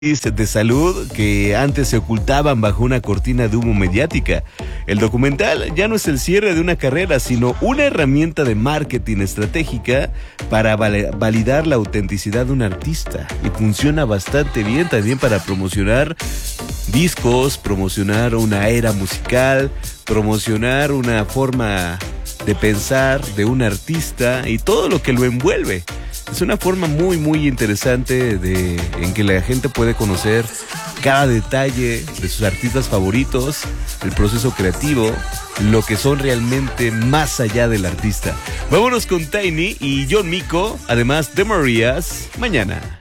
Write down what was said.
de salud que antes se ocultaban bajo una cortina de humo mediática. El documental ya no es el cierre de una carrera, sino una herramienta de marketing estratégica para validar la autenticidad de un artista. Y funciona bastante bien también para promocionar discos, promocionar una era musical, promocionar una forma de pensar de un artista y todo lo que lo envuelve. Es una forma muy interesante en que la gente puede conocer cada detalle de sus artistas favoritos, el proceso creativo, lo que son realmente más allá del artista. Vámonos con Tiny y John Mico, además de Marías, mañana.